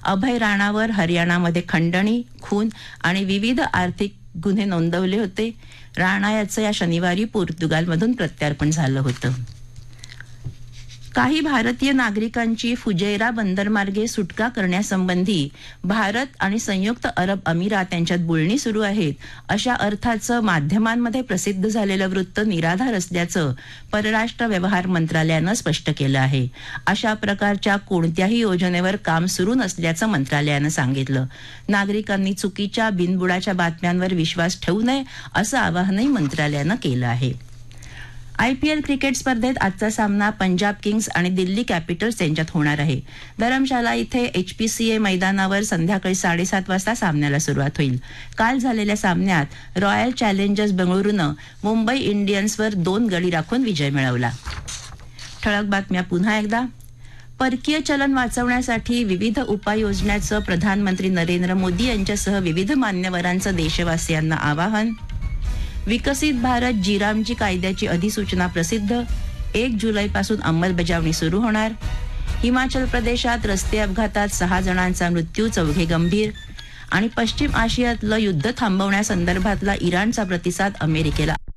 अभय राणावर हरियाणामध्ये खंडणी, खून आणि विविध आर्थिक गुन्हे नोंदवले होते. राणा याचं या शनिवारी पोर्तुगालमधून प्रत्यार्पण झालं होतं. काही भारतीय नागरिकांची फुजैरा बंदरमार्गे सुटका करण्यासंबंधी भारत आणि संयुक्त अरब अमिरात यांच्यात बोलणी सुरू आहेत, अशा अर्थाचं माध्यमांमध्ये प्रसिद्ध झालेलं वृत्त निराधार असल्याचं परराष्ट्र व्यवहार मंत्रालयानं स्पष्ट केलं आहे. अशा प्रकारच्या कोणत्याही योजनेवर काम सुरू नसल्याचं मंत्रालयानं सांगितलं. नागरिकांनी चुकीच्या बिनबुडाच्या बातम्यांवर विश्वास ठेवू नये असं आवाहनही मंत्रालयानं केलं आहे. IPL क्रिकेट स्पर्धेत आजचा सामना पंजाब किंग्स आणि दिल्ली कॅपिटल्स यांच्यात होणार आहे. धरमशाला इथे HPCA मैदानावर संध्याकाळी 7:30 वाजता सामन्याला सुरुवात होईल. काल झालेल्या सामन्यात रॉयल चॅलेंजर्स बंगळुरूनं मुंबई इंडियन्सवर 2 गडी राखून विजय मिळवला. ठळक बातम्या पुन्हा एकदा. परकीय चलन वाचवण्यासाठी विविध उपाययोजनांचं प्रधानमंत्री नरेंद्र मोदी यांच्यासह विविध मान्यवरांचं देशवासियांना आवाहन. विकसित भारत जी-रामजी कायद्याची अधिसूचना प्रसिद्ध. 1 जुलैपासून अंमलबजावणी सुरू होणार. हिमाचल प्रदेशात रस्ते अपघातात 6 जणांचा मृत्यू, 4 गंभीर. आणि पश्चिम आशियातलं युद्ध थांबवण्यासंदर्भातला इराणचा प्रतिसाद अमेरिकेला